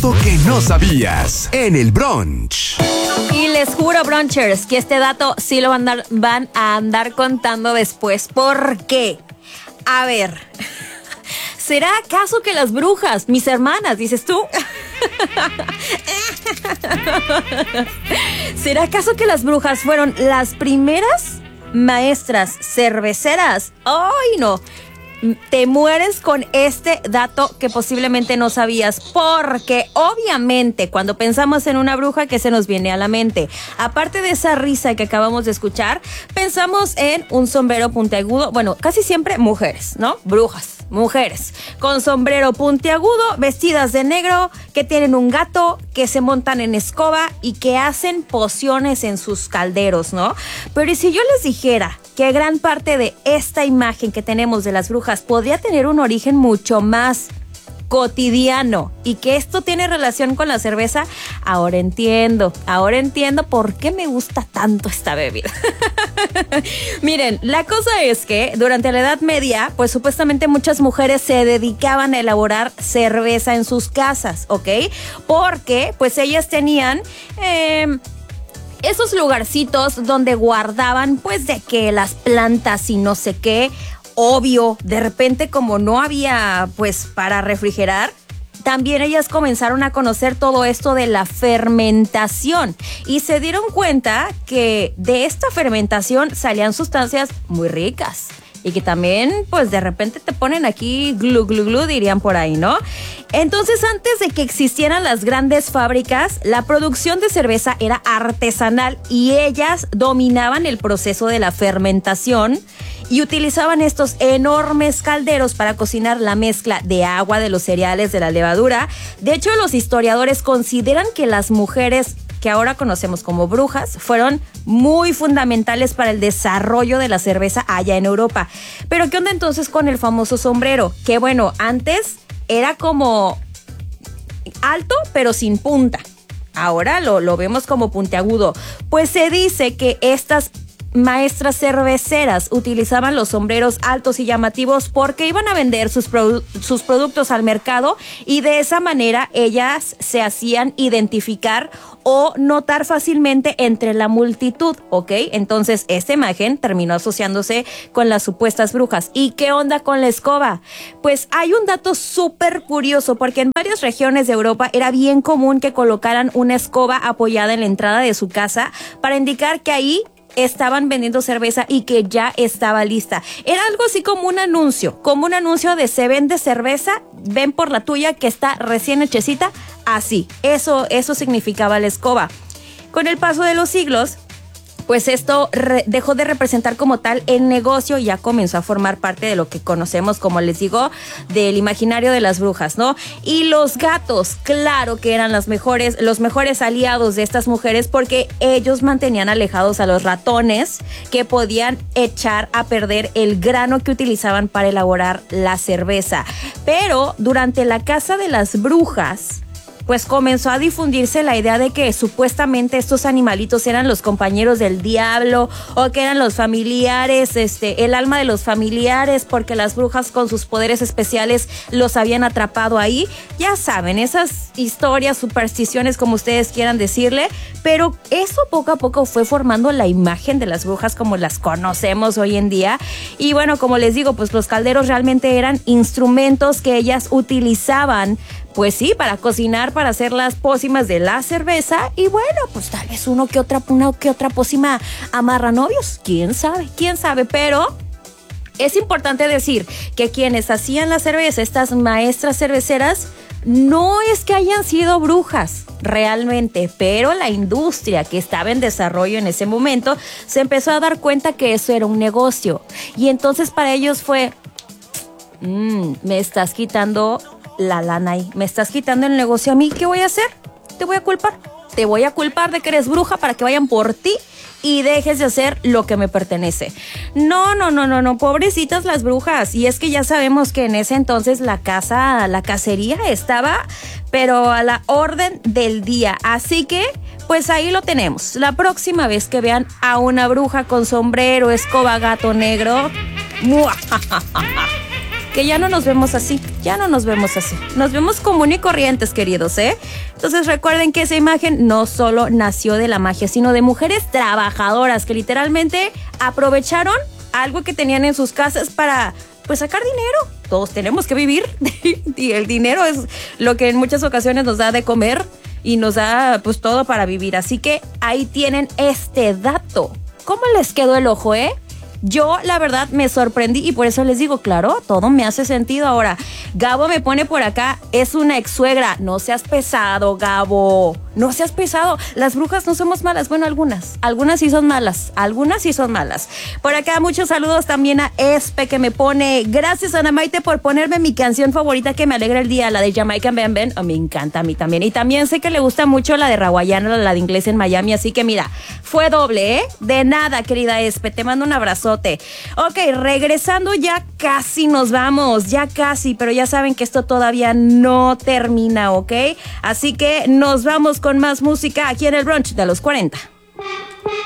Lo que no sabías en el brunch. Y les juro, brunchers, que este dato sí lo van a andar contando después. ¿Por qué? A ver, ¿será acaso que las brujas, mis hermanas, dices tú? ¿Será acaso que las brujas fueron las primeras maestras cerveceras? ¡Ay, no! Te mueres con este dato que posiblemente no sabías, porque obviamente cuando pensamos en una bruja, ¿qué se nos viene a la mente? Aparte de esa risa que acabamos de escuchar, pensamos en un sombrero puntiagudo. Bueno, casi siempre mujeres, ¿no? Brujas, mujeres, con sombrero puntiagudo, vestidas de negro, que tienen un gato, que se montan en escoba y que hacen pociones en sus calderos, ¿no? Pero ¿y si yo les dijera que gran parte de esta imagen que tenemos de las brujas podría tener un origen mucho más cotidiano y que esto tiene relación con la cerveza? Ahora entiendo por qué me gusta tanto esta bebida. Miren, la cosa es que durante la Edad Media, pues supuestamente muchas mujeres se dedicaban a elaborar cerveza en sus casas, ¿ok? Porque pues ellas tenían esos lugarcitos donde guardaban pues de que las plantas y no sé qué. Obvio, de repente como no había pues para refrigerar, también ellas comenzaron a conocer todo esto de la fermentación y se dieron cuenta que de esta fermentación salían sustancias muy ricas. Y que también, pues de repente te ponen aquí glu, glu, glu, dirían por ahí, ¿no? Entonces, antes de que existieran las grandes fábricas, la producción de cerveza era artesanal y ellas dominaban el proceso de la fermentación y utilizaban estos enormes calderos para cocinar la mezcla de agua, de los cereales, de la levadura. De hecho, los historiadores consideran que las mujeres que ahora conocemos como brujas, fueron muy fundamentales para el desarrollo de la cerveza allá en Europa. Pero ¿qué onda entonces con el famoso sombrero? Que bueno, antes era como alto, pero sin punta. Ahora lo vemos como puntiagudo. Pues se dice que estas maestras cerveceras utilizaban los sombreros altos y llamativos porque iban a vender sus productos al mercado y de esa manera ellas se hacían identificar o notar fácilmente entre la multitud, ¿ok? Entonces, esta imagen terminó asociándose con las supuestas brujas. ¿Y qué onda con la escoba? Pues hay un dato súper curioso porque en varias regiones de Europa era bien común que colocaran una escoba apoyada en la entrada de su casa para indicar que ahí estaban vendiendo cerveza y que ya estaba lista. Era algo así como un anuncio de se vende cerveza, ven por la tuya que está recién hechecita, así. Eso significaba la escoba. Con el paso de los siglos, pues esto dejó de representar como tal el negocio y ya comenzó a formar parte de lo que conocemos, como les digo, del imaginario de las brujas, ¿no? Y los gatos, claro que eran los mejores aliados de estas mujeres porque ellos mantenían alejados a los ratones que podían echar a perder el grano que utilizaban para elaborar la cerveza. Pero durante la caza de las brujas, pues comenzó a difundirse la idea de que supuestamente estos animalitos eran los compañeros del diablo o que eran los familiares, el alma de los familiares, porque las brujas con sus poderes especiales los habían atrapado ahí. Ya saben, esas historias, supersticiones, como ustedes quieran decirle, pero eso poco a poco fue formando la imagen de las brujas como las conocemos hoy en día. Y bueno, como les digo, pues los calderos realmente eran instrumentos que ellas utilizaban, pues sí, para cocinar, para hacer las pócimas de la cerveza. Y bueno, pues tal vez una que otra pócima amarra novios. ¿Quién sabe? Pero es importante decir que quienes hacían la cerveza, estas maestras cerveceras, no es que hayan sido brujas realmente, pero la industria que estaba en desarrollo en ese momento se empezó a dar cuenta que eso era un negocio. Y entonces para ellos fue, me estás quitando la lana ahí, me estás quitando el negocio a mí, ¿qué voy a hacer? Te voy a culpar de que eres bruja para que vayan por ti y dejes de hacer lo que me pertenece. No, pobrecitas las brujas. Y es que ya sabemos que en ese entonces la cacería estaba, pero a la orden del día. Así que, pues ahí lo tenemos. La próxima vez que vean a una bruja con sombrero, escoba, gato negro, que ya no nos vemos así, nos vemos común y corrientes, queridos, ¿eh? Entonces recuerden que esa imagen no solo nació de la magia, sino de mujeres trabajadoras que literalmente aprovecharon algo que tenían en sus casas para, pues, sacar dinero. Todos tenemos que vivir y el dinero es lo que en muchas ocasiones nos da de comer y nos da, pues, todo para vivir. Así que ahí tienen este dato. ¿Cómo les quedó el ojo, Yo, la verdad, me sorprendí y por eso les digo, claro, todo me hace sentido. Ahora, Gabo me pone por acá, es una ex suegra. No seas pesado, Gabo. No seas pesado. Las brujas no somos malas. Bueno, algunas sí son malas. Por acá, muchos saludos también a Espe, que me pone, gracias, Ana Maite, por ponerme mi canción favorita que me alegra el día, la de Jamaican Ben Ben. Oh, me encanta a mí también. Y también sé que le gusta mucho la de Rawayana, la de Inglés en Miami. Así que mira, fue doble, De nada, querida Espe. Te mando un abrazo. Ok, regresando, ya casi nos vamos, pero ya saben que esto todavía no termina, ¿ok? Así que nos vamos con más música aquí en el brunch de los 40.